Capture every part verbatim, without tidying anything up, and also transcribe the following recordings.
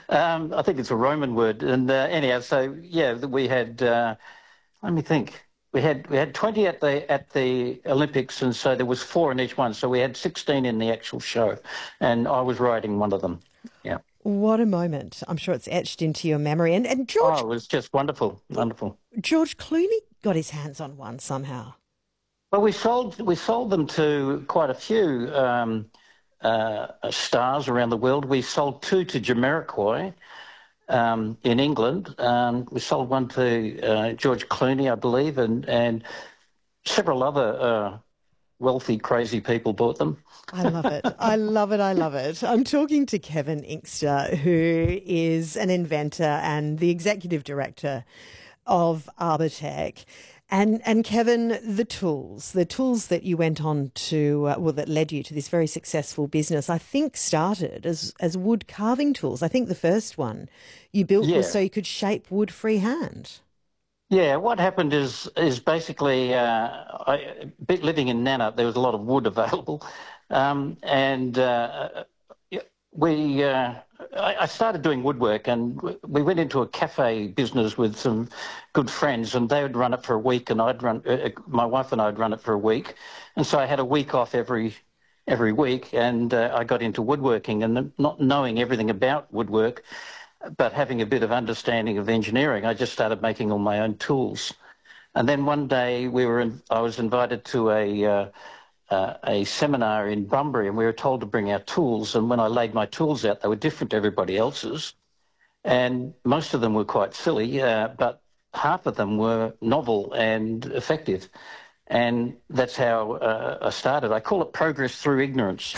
Um, I think it's a Roman word. And uh, anyhow, so yeah, we had. Uh, let me think. We had we had twenty at the at the Olympics, and so there was four in each one. So we had sixteen in the actual show, and I was riding one of them. Yeah. What a moment. I'm sure it's etched into your memory. And and Oh, George it was just wonderful, wonderful. George Clooney got his hands on one somehow. Well, we sold we sold them to quite a few um, uh, stars around the world. We sold two to Jamiroquai um, in England. Um, we sold one to uh, George Clooney, I believe, and and several other uh, wealthy, crazy people bought them. I love it. I love it. I love it. I'm talking to Kevin Inkster, who is an inventor and the executive director of Arbortech. And and Kevin, the tools, the tools that you went on to, uh, well, that led you to this very successful business, I think started as as wood carving tools. I think the first one you built Yeah. was so you could shape wood freehand. Yeah, what happened is is basically uh, I, bit living in Nannup, there was a lot of wood available, um, and uh, we uh, I, I started doing woodwork, and we went into a cafe business with some good friends, and they would run it for a week, and I'd run uh, my wife and I'd run it for a week, and so I had a week off every every week, and uh, I got into woodworking, and not knowing everything about woodwork, but having a bit of understanding of engineering, I just started making all my own tools. And then one day we were in, I was invited to a uh, uh, a seminar in Bunbury, and we were told to bring our tools. And when I laid my tools out, they were different to everybody else's, and most of them were quite silly, uh, but half of them were novel and effective. And that's how uh, I started. I call it progress through ignorance.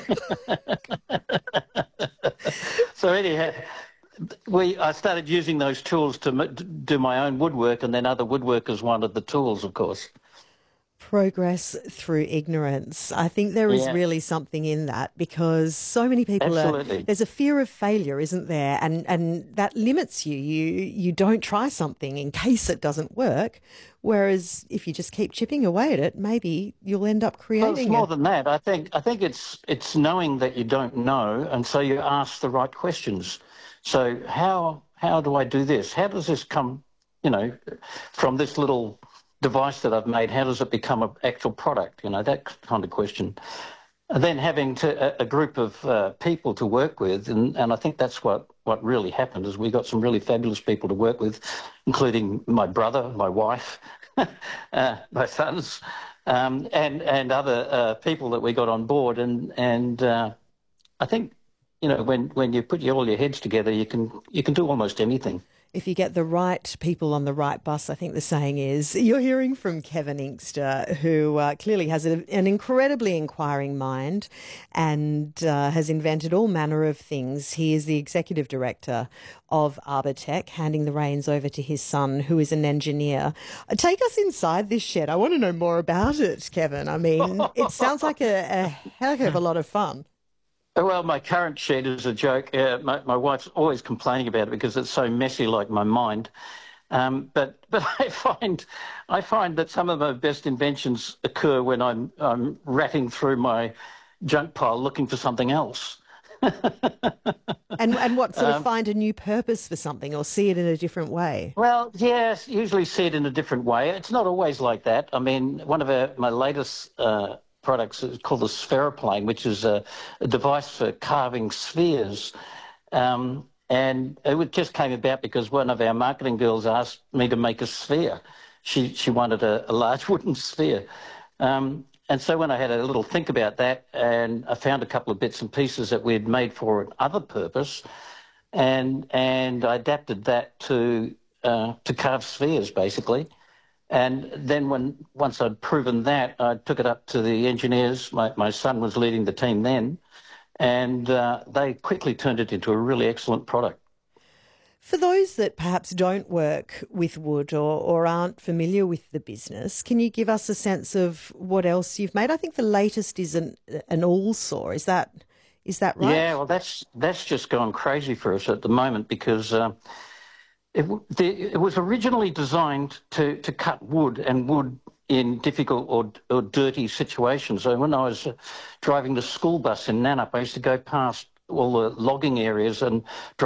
So anyhow, we I started using those tools to m- do my own woodwork, and then other woodworkers wanted the tools, of course. Progress through ignorance. I think there is Yeah, really something in that because so many people are, absolutely. there's a fear of failure, isn't there? And and that limits you. You you don't try something in case it doesn't work. Whereas if you just keep chipping away at it, maybe you'll end up Well, it's creating more a than that. I think I think it's it's knowing that you don't know, and so you ask the right questions. So how how do I do this? How does this come, you know, from this little device that I've made? How does it become an actual product? You know, that kind of question. And then having to, a, a group of uh, people to work with, and, and I think that's what, what really happened, is we got some really fabulous people to work with, including my brother, my wife, uh, my sons, um, and and other uh, people that we got on board. And and uh, I think, you know, when, when you put your, all your heads together, you can you can do almost anything. if you get the right people on the right bus, I think the saying is. You're hearing from Kevin Inkster, who uh, clearly has a, an incredibly inquiring mind and uh, has invented all manner of things. He is the executive director of Arbortech, handing the reins over to his son, who is an engineer. Uh, Take us inside this shed. I want to know more about it, Kevin. I mean, it sounds like a, a heck of a lot of fun. Well, my current shed is a joke. Uh, my, my wife's always complaining about it because it's so messy, like my mind. Um, but but I find I find that some of my best inventions occur when I'm I'm ratting through my junk pile looking for something else. And and what sort of Um, find a new purpose for something or see it in a different way? well, yes, usually see it in a different way. It's not always like that. I mean, one of our, my latest uh, products is called the Spheroplane, which is a, a device for carving spheres. Um, and it just came about because one of our marketing girls asked me to make a sphere. She she wanted a, a large wooden sphere. Um, and so when I had a little think about that, and I found a couple of bits and pieces that we'd made for another purpose, and and I adapted that to uh, to carve spheres, basically. And then when once I'd proven that, I took it up to the engineers. My, my son was leading the team then, and uh, they quickly turned it into a really excellent product. For those that perhaps don't work with wood or, or aren't familiar with the business, can you give us a sense of what else you've made? I think the latest is an, an all saw. Is that is that right? Yeah, well, that's that's just gone crazy for us at the moment because uh, it, the, it was originally designed to, to cut wood and wood in difficult or, or dirty situations. So when I was uh, driving the school bus in Nannup, I used to go past all the logging areas and